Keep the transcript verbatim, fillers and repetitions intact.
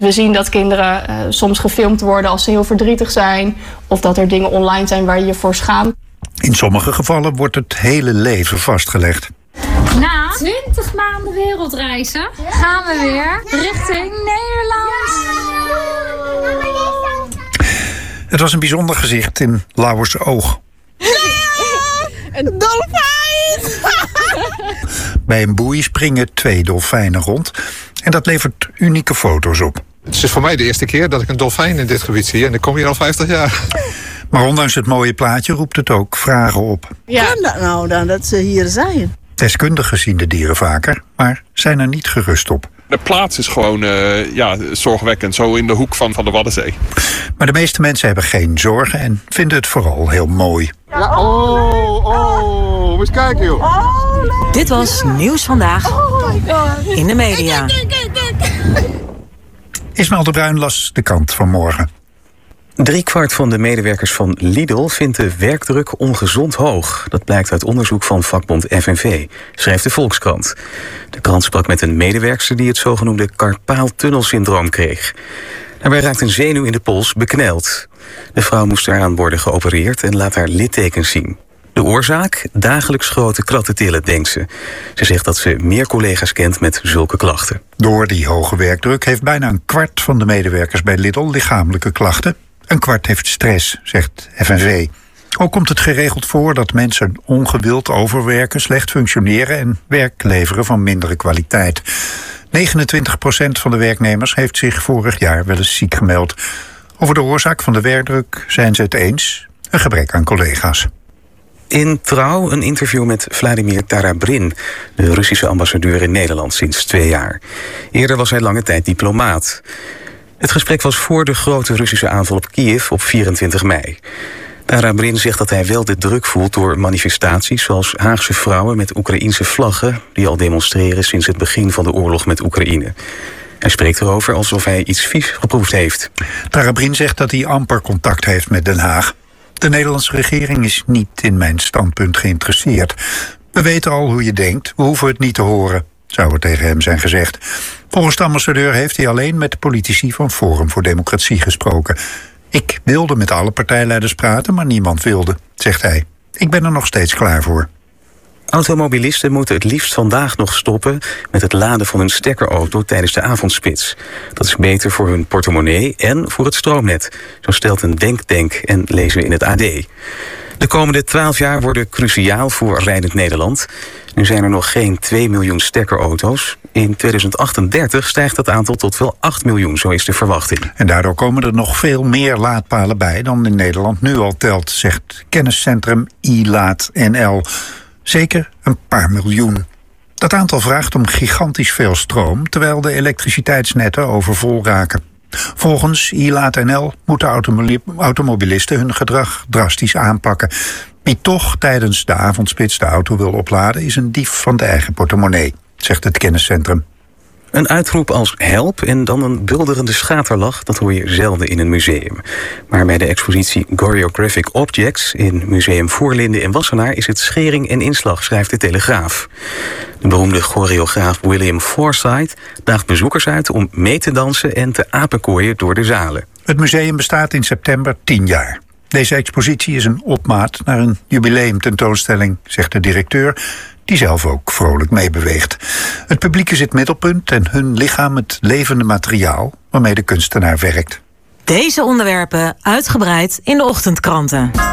We zien dat kinderen uh, soms gefilmd worden als ze heel verdrietig zijn, of dat er dingen online zijn waar je je voor schaamt. In sommige gevallen wordt het hele leven vastgelegd. Na twintig maanden wereldreizen gaan we weer richting Nederland. Het was een bijzonder gezicht in Lauwers oog. Een dolfijn! Bij een boei springen twee dolfijnen rond. En dat levert unieke foto's op. Het is voor mij de eerste keer dat ik een dolfijn in dit gebied zie. En ik kom hier al vijftig jaar. Maar ondanks het mooie plaatje roept het ook vragen op. Ja. Kan dat nou dan, dat ze hier zijn? Deskundigen zien de dieren vaker, maar zijn er niet gerust op. De plaats is gewoon uh, ja, zorgwekkend, zo in de hoek van, van de Waddenzee. Maar de meeste mensen hebben geen zorgen en vinden het vooral heel mooi. Ja, oh, oh, moet eens kijken joh. Oh, dit was Nieuws Vandaag in de media. Ismaël de Bruin las de krant van morgen. Driekwart van de medewerkers van Lidl vindt de werkdruk ongezond hoog. Dat blijkt uit onderzoek van vakbond F N V, schrijft de Volkskrant. De krant sprak met een medewerkster die het zogenoemde carpaaltunnelsyndroom kreeg. Daarbij raakt een zenuw in de pols bekneld. De vrouw moest eraan worden geopereerd en laat haar littekens zien. De oorzaak? Dagelijks grote kratten tillen, denkt ze. Ze zegt dat ze meer collega's kent met zulke klachten. Door die hoge werkdruk heeft bijna een kwart van de medewerkers bij Lidl lichamelijke klachten. Een kwart heeft stress, zegt F N V. Ook komt het geregeld voor dat mensen ongewild overwerken, slecht functioneren en werk leveren van mindere kwaliteit. negenentwintig procent van de werknemers heeft zich vorig jaar wel eens ziek gemeld. Over de oorzaak van de werkdruk zijn ze het eens: een gebrek aan collega's. In Trouw een interview met Vladimir Tarabrin, de Russische ambassadeur in Nederland sinds twee jaar. Eerder was hij lange tijd diplomaat. Het gesprek was voor de grote Russische aanval op Kiev op vierentwintig mei. Tarabrin zegt dat hij wel de druk voelt door manifestaties zoals Haagse vrouwen met Oekraïense vlaggen die al demonstreren sinds het begin van de oorlog met Oekraïne. Hij spreekt erover alsof hij iets vies geproefd heeft. Tarabrin zegt dat hij amper contact heeft met Den Haag. De Nederlandse regering is niet in mijn standpunt geïnteresseerd. We weten al hoe je denkt, we hoeven het niet te horen, zou er tegen hem zijn gezegd. Volgens de ambassadeur heeft hij alleen met de politici van Forum voor Democratie gesproken. Ik wilde met alle partijleiders praten, maar niemand wilde, zegt hij. Ik ben er nog steeds klaar voor. Automobilisten moeten het liefst vandaag nog stoppen met het laden van hun stekkerauto tijdens de avondspits. Dat is beter voor hun portemonnee en voor het stroomnet. Zo stelt een denktank en lezen we in het A D. De komende twaalf jaar worden cruciaal voor rijdend Nederland. Nu zijn er nog geen twee miljoen stekkerauto's. In tweeduizend achtendertig stijgt dat aantal tot wel acht miljoen, zo is de verwachting. En daardoor komen er nog veel meer laadpalen bij dan in Nederland nu al telt, zegt kenniscentrum iLaat N L. Zeker een paar miljoen. Dat aantal vraagt om gigantisch veel stroom, terwijl de elektriciteitsnetten overvol raken. Volgens iLaat N L moeten automobilisten hun gedrag drastisch aanpakken. Wie toch tijdens de avondspits de auto wil opladen is een dief van de eigen portemonnee, zegt het kenniscentrum. Een uitroep als help en dan een bulderende schaterlach, dat hoor je zelden in een museum. Maar bij de expositie Choreographic Objects in Museum Voorlinden in Wassenaar is het schering en inslag, schrijft de Telegraaf. De beroemde choreograaf William Forsythe daagt bezoekers uit om mee te dansen en te apenkooien door de zalen. Het museum bestaat in september tien jaar. Deze expositie is een opmaat naar een jubileumtentoonstelling, zegt de directeur, die zelf ook vrolijk meebeweegt. Het publiek is het middelpunt en hun lichaam het levende materiaal waarmee de kunstenaar werkt. Deze onderwerpen uitgebreid in de ochtendkranten.